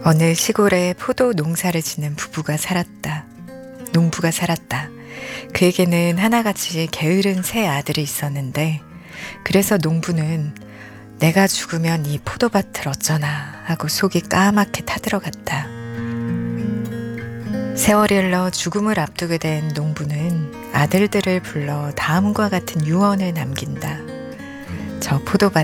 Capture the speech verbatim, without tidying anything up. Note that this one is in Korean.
어느 시골에 포도 농사를 짓는 부부가 살았다. 농부가 살았다. 그에게는 하나같이 게으른 세 아들이 있었는데, 그래서 농부는 내가 죽으면 이 포도밭을 어쩌나 하고 속이 까맣게 타들어갔다. 세월이 흘러 죽음을 앞두게 된 농부는 아들들을 불러 다음과 같은 유언을 남긴다. 저 포도밭